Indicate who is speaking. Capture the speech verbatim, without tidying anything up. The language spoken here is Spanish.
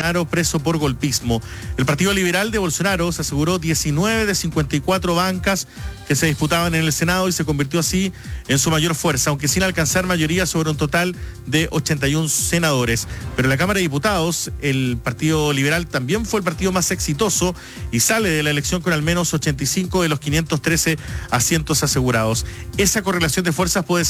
Speaker 1: Bolsonaro preso por golpismo. El Partido Liberal de Bolsonaro se aseguró diecinueve de cincuenta y cuatro bancas que se disputaban en el Senado y se convirtió así en su mayor fuerza, aunque sin alcanzar mayoría sobre un total de ochenta y uno senadores. Pero en la Cámara de Diputados, el Partido Liberal también fue el partido más exitoso y sale de la elección con al menos ochenta y cinco de los quinientos trece asientos asegurados. Esa correlación de fuerzas puede